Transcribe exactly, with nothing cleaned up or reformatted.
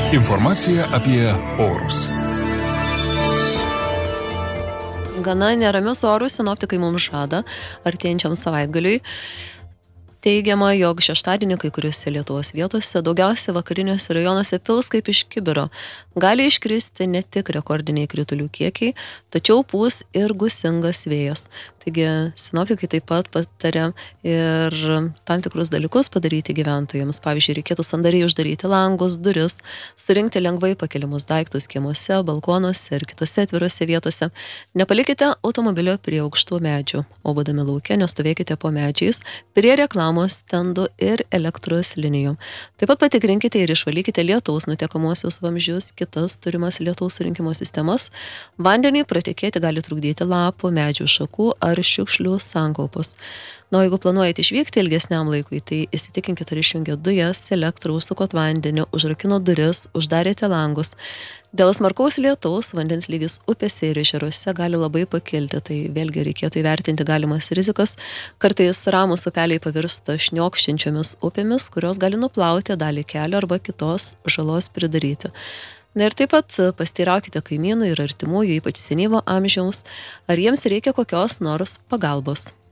Informacija apie orus. Gana neramius orus sinoptikai mums žada artėjančiam savaitgaliui. Teigiama, jog šeštadienį kai kuriuose Lietuvos vietose, daugiausia vakariniuose rajonuose pils kaip iš kibiro. Gali iškristi ne tik rekordiniai kritulių kiekiai, tačiau pūs ir gūsingas vėjas. Taigi sinoptikai taip pat patarė ir tam tikrus dalykus padaryti gyventojams. Pavyzdžiui, reikėtų sandariai uždaryti langus, duris, surinkti lengvai pakeliamus daiktus kiemuose, balkonuose ir kitose atvirose vietose. Nepalikite automobilio prie aukštų medžių, o būdami lauke nestovėkite po medžiais, prie reklamos stendų ir elektros linijų. Taip pat patikrinkite ir išvalykite lietaus nutekamuosius vamzdžius, kitas turimas lietaus surinkimo sistemas. Vandenį pratekėti gali trukdyti lapų, medžių šakų ar šiukšlių sankaupos. Na, jeigu planuojate išvykti ilgesniam laikui, tai įsitikinkite, ar išjungėte dujas, elektrą, užsukot vandenį, užrakino duris, uždarėte langus. Dėl smarkaus lietaus vandens lygis upėse ir ežeruose gali labai pakilti, tai vėlgi reikėtų įvertinti galimas rizikas. Kartais ramūs upeliai pavirsta šniokščiančiomis upėmis, kurios gali nuplauti dalį kelio arba kitos žalos pridaryti. Na ir taip pat pasteiraukite kaimynų ir artimųjų, ypač senyvo amžiaus, ar jiems reikia kokios nors pagalbos.